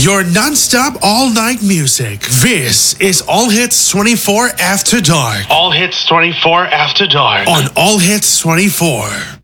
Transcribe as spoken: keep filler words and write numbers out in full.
Your non-stop all-night music. This is All Hits twenty-four After Dark. All Hits twenty-four After Dark. On All Hits twenty-four.